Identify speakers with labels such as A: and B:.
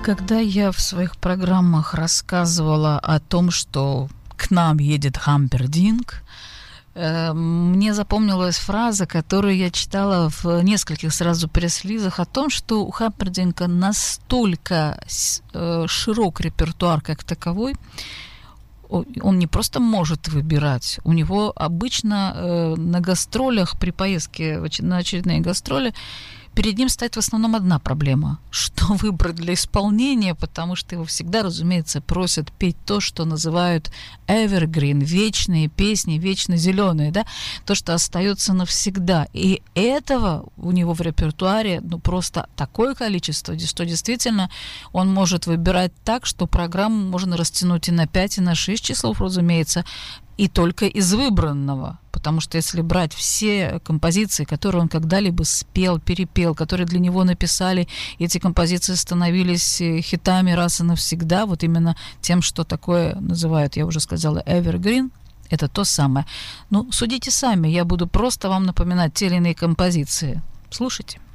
A: Когда я в своих программах рассказывала о том, что к нам едет Хампердинк, мне запомнилась фраза, которую я читала в нескольких сразу пресс-релизах о том, что у Хампердинка настолько широк репертуар как таковой, он не просто может выбирать, у него обычно на гастролях, при поездке на очередные гастроли, перед ним стоит в основном одна проблема. Что выбрать для исполнения, потому что его всегда, разумеется, просят петь то, что называют evergreen, вечные песни, вечно зеленые, да, то, что остается навсегда. И этого у него в репертуаре просто такое количество, что действительно он может выбирать так, что программу можно растянуть и на 5, и на 6 часов, разумеется, и только из выбранного. Потому что если брать все композиции, которые он когда-либо спел, перепел, которые для него написали, эти композиции становились хитами раз и навсегда, вот именно тем, что такое называют, я уже сказала, evergreen, это то самое. Ну, судите сами, я буду просто вам напоминать те или иные композиции. Слушайте.